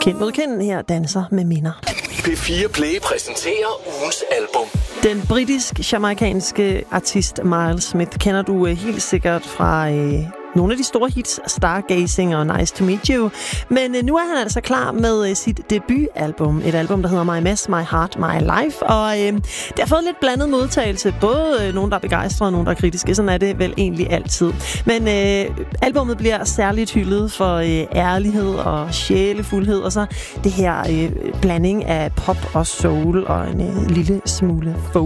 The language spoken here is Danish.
Kind mod kind her danser med minder. P4 Play præsenterer ugens album. Den britisk-jamaikanske artist Miles Smith kender du helt sikkert fra nogle af de store hits, Stargazing og Nice to Meet You. Men nu er han altså klar med sit debutalbum. Et album, der hedder My Mess, My Heart, My Life. Og det har fået lidt blandet modtagelse. Både nogen, der er begejstrede og nogen, der er kritiske. Sådan er det vel egentlig altid. Men albummet bliver særligt hyldet for ærlighed og sjælefuldhed. Og så det her blanding af pop og soul og en lille smule folk.